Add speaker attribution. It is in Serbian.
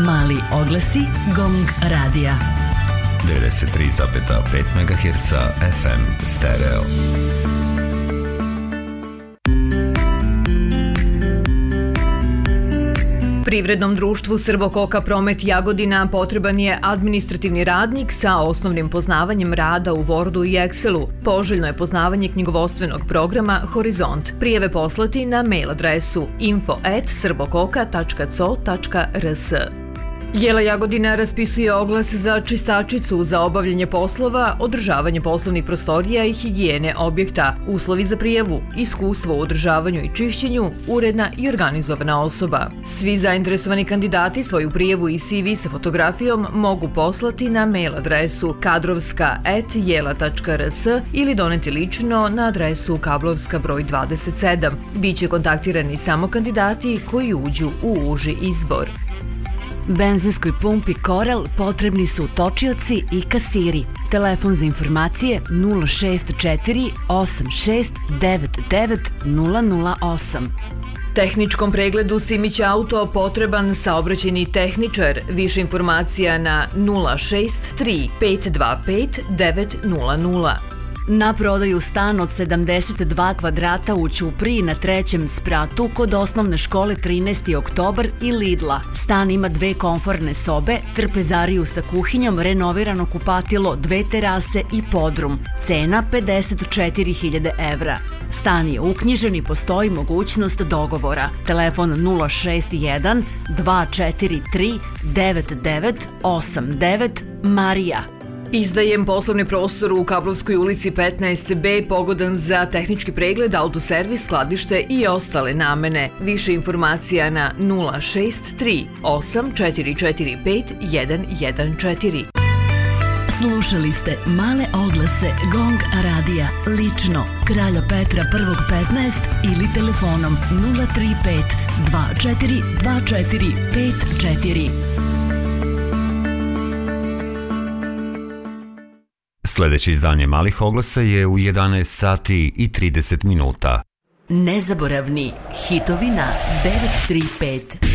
Speaker 1: Mali oglasi Gong radija.
Speaker 2: 93,5 MHz FM stereo.
Speaker 3: Privrednom društvu Srbokoka Promet Jagodina potreban je administrativni radnik sa osnovnim poznavanjem rada u Wordu i Excelu. Poželjno je poznavanje knjigovodstvenog programa Horizont. Prijave poslati na mail adresu info@srbokoka.co.rs. Jela Jagodina raspisuje oglas za čistačicu za obavljanje poslova, održavanje poslovnih prostorija i higijene objekta, uslovi za prijavu, iskustvo u održavanju i čišćenju, uredna i organizovana osoba. Svi zainteresovani kandidati svoju prijavu i CV sa fotografijom mogu poslati na mail adresu kadrovska@jela.rs ili doneti lično na adresu Kablovska broj 27. Biće kontaktirani samo kandidati koji uđu u uži izbor.
Speaker 1: Benzinskoj pumpi Korel potrebni su točioci i kasiri. Telefon za informacije 064 86 99 008.
Speaker 3: Tehničkom pregledu Simić Auto potreban saobraćajni tehničar. Više informacija na 063 525 900.
Speaker 1: Na prodaju stan od 72 kvadrata u Ćupriji na 3. spratu kod osnovne škole 13. oktobar i Lidla. Stan ima 2 komforne sobe, trpezariju sa kuhinjom, renovirano kupatilo, 2 terase i podrum. Cena 54.000 evra. Stan je uknjižen i postoji mogućnost dogovora. Telefon 061 243 9989 Marija.
Speaker 3: Izdajem poslovni prostor u Kablovskoj ulici 15B, pogodan za tehnički pregled, autoservis, skladište i ostale namene. Više informacija na 063 8445 114.
Speaker 1: Slušali ste male oglase Gong radija, lično Kralja Petra 1.15 ili telefonom 035 24 24 54.
Speaker 2: Sljedeće izdanje malih oglasa je u 11 sati i 30 minuta.
Speaker 1: Nezaboravni hitovi na 935.